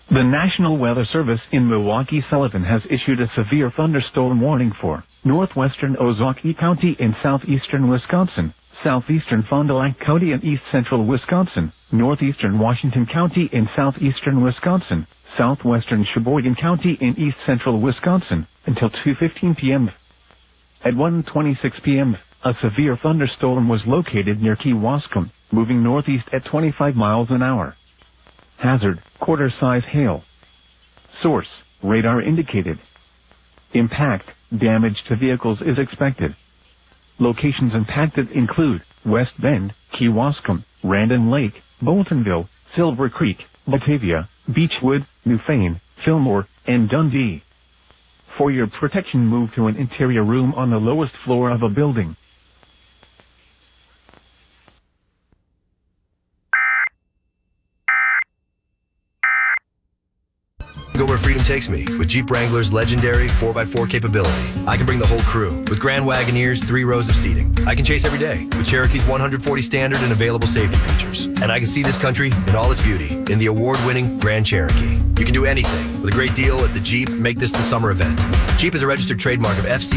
The National Weather Service in Milwaukee-Sullivan has issued a severe thunderstorm warning for northwestern Ozaukee County in southeastern Wisconsin, southeastern Fond du Lac County in east central Wisconsin, northeastern Washington County in southeastern Wisconsin, southwestern Sheboygan County in east central Wisconsin, until 2:15 p.m. At 1:26 p.m., a severe thunderstorm was located near Kewaskum, moving northeast at 25 miles an hour. Hazard, quarter-size hail. Source, radar indicated. Impact, damage to vehicles is expected. Locations impacted include West Bend, Kewaskum, Randon Lake, Boltonville, Silver Creek, Batavia, Beechwood, Newfane, Fillmore, and Dundee. For your protection, move to an interior room on the lowest floor of a building. Go where freedom takes me with Jeep Wrangler's legendary 4x4 capability. I can bring the whole crew with Grand Wagoneer's 3 rows of seating. I can chase every day with Cherokee's 140 standard and available safety features. And I can see this country in all its beauty in the award-winning Grand Cherokee. You can do anything with a great deal at the Jeep Make This the Summer event. Jeep is a registered trademark of FC